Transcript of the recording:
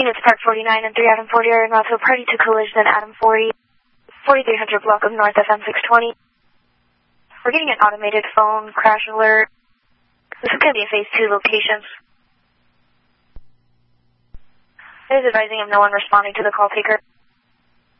Units Park 49 and 3 Adam 40 are en route to a party to collision at Adam 40, 4300 block of North FM 620. We're getting an automated phone crash alert. This is going to be a phase 2 location. It is advising of no one responding to the call taker.